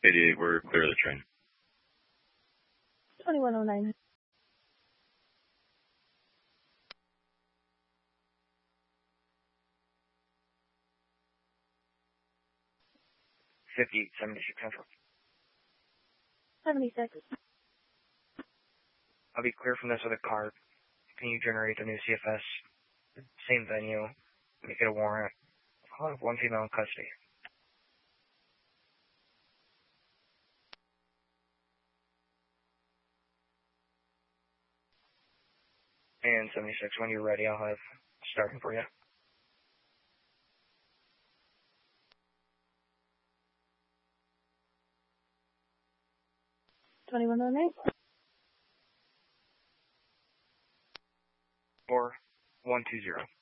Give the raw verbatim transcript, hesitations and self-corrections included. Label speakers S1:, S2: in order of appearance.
S1: eighty-eight, we're clear of the train.
S2: twenty-one oh nine.
S3: fifty, seventy-six Central.
S2: seventy-six.
S3: I'll be clear from this other car. Can you generate a new C F S? Same venue. Make it a warrant. I'll have one female in custody. And seventy-six, when you're ready, I'll have starting for you.
S2: twenty-one oh nine.
S3: Four, one two zero.